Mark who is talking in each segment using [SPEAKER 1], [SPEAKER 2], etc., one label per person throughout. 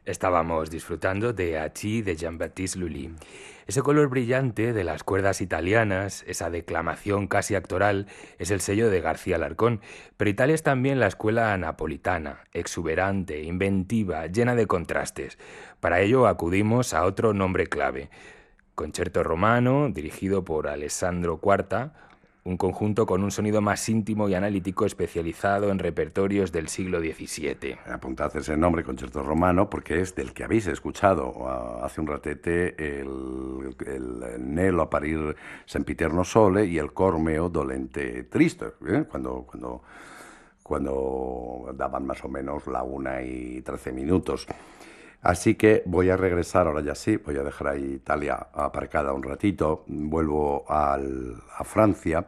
[SPEAKER 1] Estábamos disfrutando de Achi de Jean-Baptiste Lully. Ese color brillante de las cuerdas italianas, esa declamación casi actoral, es el sello de García Alarcón, pero Italia es también la escuela napolitana, exuberante, inventiva, llena de contrastes. Para ello acudimos a otro nombre clave, Concerto Romano, dirigido por Alessandro Quarta, un conjunto con un sonido más íntimo y analítico especializado en repertorios del siglo XVII.
[SPEAKER 2] Apuntad ese nombre, Concerto Romano, porque es del que habéis escuchado hace un ratete el Nelo a parir sempiterno sole y el Cormeo dolente triste, cuando daban más o menos la 1:13. Así que voy a regresar, ahora ya sí, voy a dejar ahí Italia aparcada un ratito, vuelvo a Francia.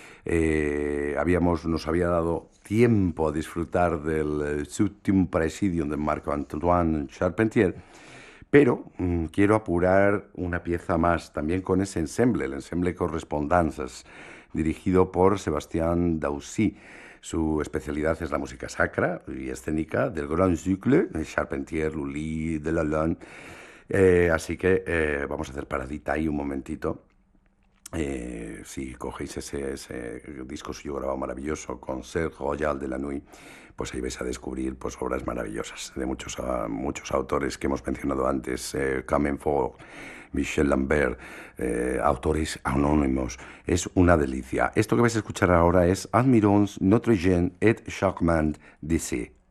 [SPEAKER 2] Nos había dado tiempo a disfrutar del Subtum Praesidium de Marc-Antoine Charpentier, pero quiero apurar una pieza más, también con ese ensemble, el ensemble Correspondanzas, dirigido por Sébastien Daousy. Su especialidad es la música sacra y escénica del Grand Cycle, de Charpentier, Lully, Delalande. Así que vamos a hacer paradita ahí un momentito. Si cogéis ese disco suyo grabado maravilloso, Concert Royal de la Nuit, pues ahí vais a descubrir pues, obras maravillosas de muchos autores que hemos mencionado antes, Camenfort, Michel Lambert, autores anónimos. Es una delicia. Esto que vais a escuchar ahora es Admirons, Notre Dame et Charmant d'Essai.